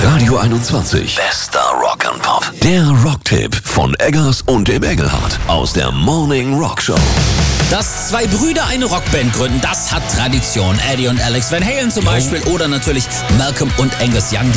Radio 21. Bester Rock'n'Pop. Der Rocktipp von Eggers und dem Engelhardt aus der Morning Rock Show. Dass zwei Brüder eine Rockband gründen, das hat Tradition. Eddie und Alex Van Halen zum Beispiel oder natürlich Malcolm und Angus Young.